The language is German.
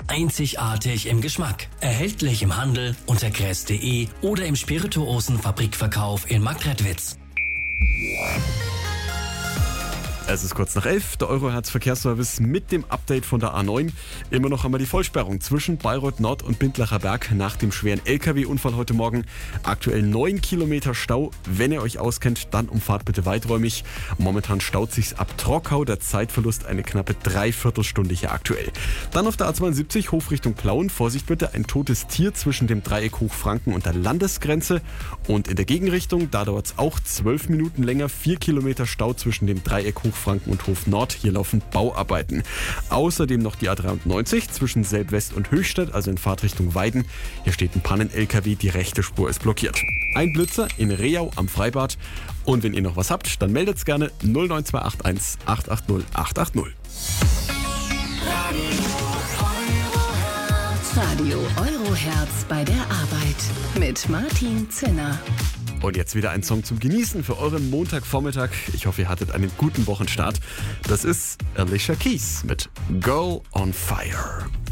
Einzigartig im Geschmack. Erhältlich im Handel unter Kress.de oder im Spirituosenfabrikverkauf in Marktredwitz. Es ist kurz nach 11, der Eurohertz Verkehrsservice mit dem Update von der A9. Immer noch einmal die Vollsperrung zwischen Bayreuth Nord und Bindlacher Berg nach dem schweren LKW-Unfall heute Morgen. Aktuell 9 Kilometer Stau. Wenn ihr euch auskennt, dann umfahrt bitte weiträumig. Momentan staut sich's ab Trockau, der Zeitverlust eine knappe Dreiviertelstunde hier aktuell. Dann auf der A72 Hof Richtung Plauen. Vorsicht bitte, ein totes Tier zwischen dem Dreieck Hochfranken und der Landesgrenze. Und in der Gegenrichtung, da dauert es auch 12 Minuten länger, 4 Kilometer Stau zwischen dem Dreieck Hochfranken und Hof Nord. Hier laufen Bauarbeiten. Außerdem noch die A93 zwischen Selb-West und Höchstadt, also in Fahrtrichtung Weiden. Hier steht ein Pannen-LKW, die rechte Spur ist blockiert. Ein Blitzer in Reau am Freibad. Und wenn ihr noch was habt, dann meldet's gerne 09281 880 880. Radio Eurohertz bei der Arbeit mit Martin Zinner. Und jetzt wieder ein Song zum Genießen für euren Montagvormittag. Ich hoffe, ihr hattet einen guten Wochenstart. Das ist Alicia Keys mit Girl on Fire.